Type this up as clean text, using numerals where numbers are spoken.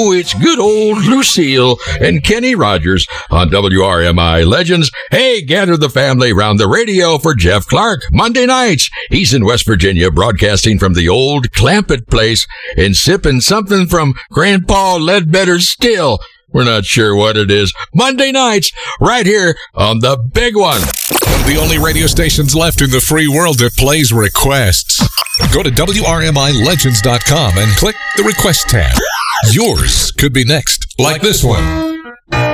Oh, it's good old Lucille and Kenny Rogers on WRMI Legends. Hey, gather the family round the radio for Jeff Clark. Monday nights, he's in West Virginia broadcasting from the old Clampett place and sipping something from Grandpa Ledbetter's still. We're not sure what it is. Monday nights, right here on the big one. One of the only radio stations left in the free world that plays requests. Go to WRMILegends.com and click the request tab. Yours could be next, like this one.